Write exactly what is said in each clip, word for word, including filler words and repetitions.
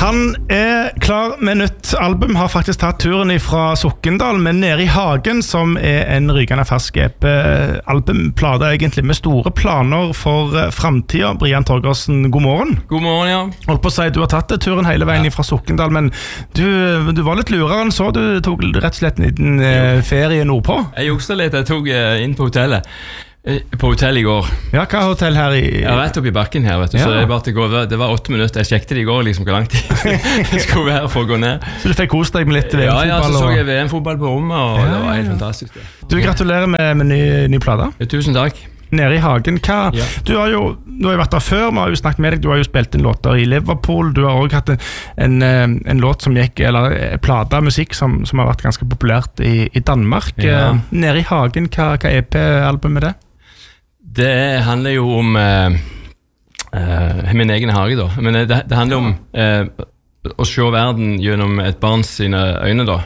Han er klar med nytt album, har faktisk tatt turen fra Sokndal, men Nede i hagen, som er en rykende fersk E P-albumplate, egentlig med store planer for fremtiden. Brian Torgersen, god morgen. God morgen, ja. Holdt på å si, du har tatt turen hele veien fra Sokndal, men du, du var litt lurere enn så, du tok rett og slett en liten ferie nordpå. Jeg jukset litt, jeg tok inn på hotellet. På hotell i går. Ja, hva hotell her i... Jeg rett opp i bakken her, vet du, ja. Så det, bare til gå, det var åtte minutter. Jeg sjekket det i går, liksom, hvor lang tid jeg skulle være for å gå ned. Så du fikk kost deg med litt V M-fotball? Ja, ja, så så og... jeg V M-fotball på rommet, og ja, det var helt fantastisk. Det. Du, gratulerer med, med ny, ny plate. Ja, tusen takk. Nede i hagen, hva... Ja. Du har jo du har jo vært der før, vi har jo snakket med deg, du har jo spilt inn låter i Liverpool, du har også hatt en, en, en låt som gikk, eller en plate av musikk som, som har vært ganske populært i, i Danmark. Ja. Nede i hagen, hva, hva E P-album er det? Det handler jo om uh, uh, min egen hage da, men det, det handler om uh, å se verden gjennom et barns sine øyne da.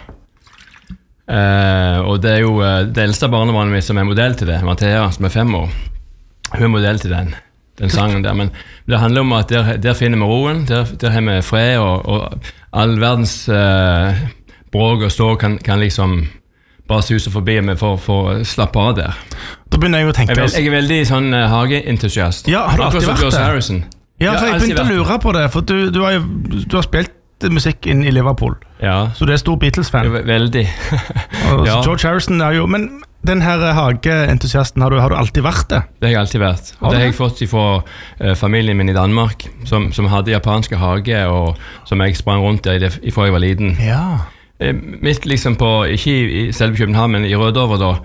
Uh, og det er jo uh, det eldste barnebarnet mitt som er modell til det, Mathea, som er fem år. Hun er modell til den, den sangen der, men det handler om at der, der finner vi roen, der, der har vi fred, og, og all verdens uh, bråk og stå kan, kan liksom bare suse forbi meg for, for å slappe av der. Da begynner jeg å tenke... Jeg, jeg er veldig sånn uh, hageentusiast. Ja, har du alltid vært det? Harrison. Ja, for jeg begynte å lure på det, for du, du, har, jo, du har spilt musikk inn i Liverpool. Ja. Så du er stor Beatles-fan. Ja, veldig. Og ja. George Harrison er jo... Men den her hageentusiasten, har du, har du alltid vært det? Det har jeg alltid vært. Og det har jeg fått fra uh, familien min i Danmark, som, som hadde japanske hage, og som jeg sprang rundt der fra jeg var liten. Ja. Midt liksom på, ikke i, i selve København, men i Rødover da,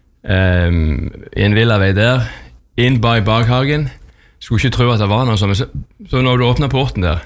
um, i en villavei der, inn by bakhagen. Skulle ikke tro at det var noe sånt, så, så når du åpnet porten der,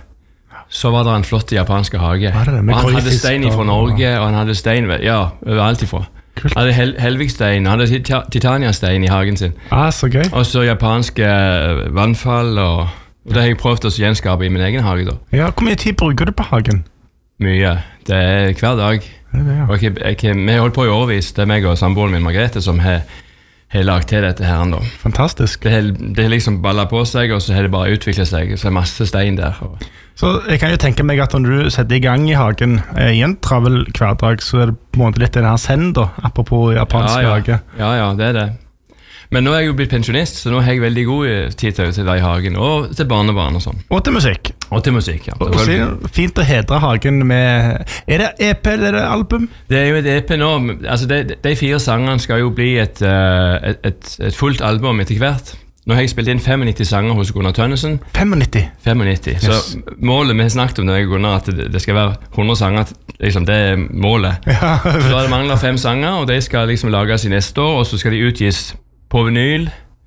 så var det en flott japanske hage. Det det, og han hadde stein fra Norge, og han hadde stein, ja, overalt ifra. Han hadde hel helvikstein, han hadde titaniastein i hagen sin. Ah, så gøy. Og så japanske vannfall, og, og det har jeg prøvd å gjenskape i min egen hage da. Ja, hvor mye tid bruker du på hagen? Mye. Det er hver dag. Det det, ja. Og jeg, jeg, vi har holdt på i årevis. Det er meg og samboeren min, Margrethe, som har, har lagt til dette her. Da. Fantastisk. Det har, det har liksom ballet på seg, og så har det bare utviklet seg. Så det er masse stein der. Og... Så jeg kan jo tenke meg at når du setter i gang i hagen eh, i en travel hverdag, så er det på en måte litt den her send, da, apropos japansk ja, ja. hage. Ja, ja, det er det. Men nå er jeg jo blitt pensjonist, så nå har jeg veldig god tid til å være i hagen, og til barnebarn og sånn. Og til musikk. Og til musikk, ja. Og så fint å hedre hagen med... Er det E P eller er det album? Det er jo et E P nå. Altså, de, de fire sangene skal jo bli et, et, et, et fullt album etter hvert. Nå har jeg spilt inn femognitti sanger hos Gunnar Tønnesen. femognitti? femognitti, yes. Så målet vi har snakket om det, Gunnar, at det, det skal være hundre sanger, liksom, det er målet. Ja. Så da det mangler fem sanger, og de skal liksom lages i neste år, og så skal de utgis på vinyl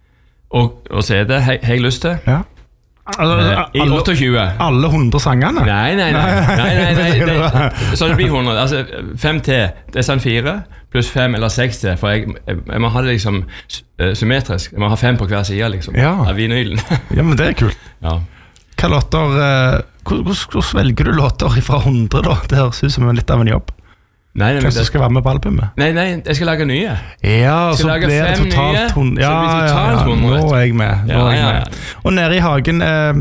og, og C D, har jeg lyst til. Ja. Altså, I åtteogtjue. Alle hundre sangene? Nei, nei, nei. nei, nei, nei det, så det blir hundre. Altså, fem til, det er sånn fire, pluss fem eller seks til, for jeg, jeg, jeg må ha det liksom symmetrisk. Jeg må ha fem på hver side, liksom, ja. Av vinylen. Ja, men det er kult. Ja. Hva låter, hvordan velger du låter fra hundre da? Det høres ut som litt av en jobb. Nei, nei, Hvem som skal være med på albumet? Nei, nei, jeg skal lage nye. Ja, så blir det totalt hundre. Ja, ja, ja, nå er jeg med. Nå er jeg med. Og Nede i hagen, eh,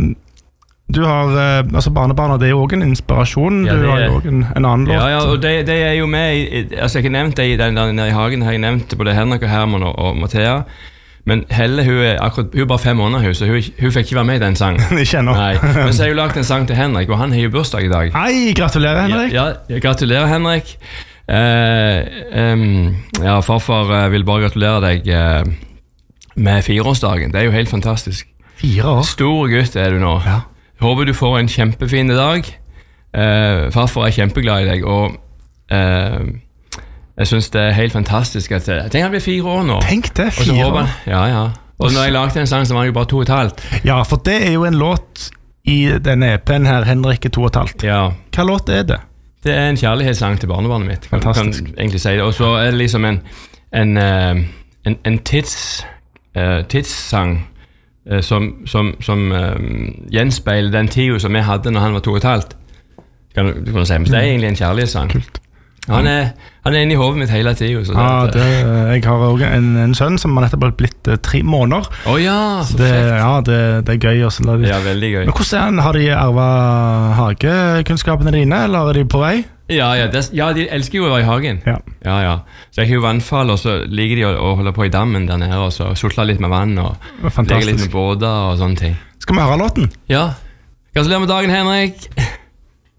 du har, eh, altså barnebarna, det er jo også en inspirasjon, ja, du har jo også en, en annen låt. Ja, ja, og det, det er jo med, i, altså jeg har nevnt det i den der Nede i hagen, har jeg nevnt både Henrik og Herman og, og Mathea. Men Helle, hun er, akkurat, hun er bare fem måneder, hun, så hun, hun fikk ikke være med i den sangen. Ikke ennå. Nei, men så har jeg jo lagt en sang til Henrik, og han har jo bursdag i dag. Hei, gratulerer Henrik. Ja, ja gratulerer Henrik. Uh, um, ja, farfar uh, vil bare gratulere deg uh, med fireårsdagen. Det er jo helt fantastisk. Fire år? Stor gutt er du nå. Ja. Håper du får en kjempefin dag. Uh, farfar er kjempeglad i deg, og uh, jeg synes det er helt fantastisk at jeg tenker han blir fire år nå. Tenk det, fire år. Ja, ja. Og når jeg lagde en sang, så var han jo bare to og et halvt. Ja, for det er jo en låt i denne E P-en her, Henrik er to og et halvt. Ja. Hva låt er det? Det er en kjærlighetssang til barnebarnet mitt, kan, fantastisk. Kan egentlig si det. Og så er det liksom en, en, en, en tids, uh, tidssang uh, som, som, som uh, gjenspeiler den tiden som vi hadde når han var to og et halvt. Kan du, du kan si, men det er egentlig en kjærlighetssang. Kult. Han er, han er inne i hodet mitt hele tiden. Så ja, det, jeg har også en, en sønn som har nettopp blitt uh, tre måneder. Å oh, ja, så det, fett. Ja, det, det er gøy. Også, de... Ja, veldig gøy. Men hvordan er han? Har de arvet hagekunnskapene dine, eller er de på vei? Ja, ja, det, ja, de elsker jo å være i hagen. Ja. Ja, ja. Så jeg har jo vannfall, og så liker de å, å holde på i dammen der nede, og så sutler litt med vann, og leker litt med båter og sånne ting. Skal vi høre låten? Ja. Gratulerer med dagen, Henrik.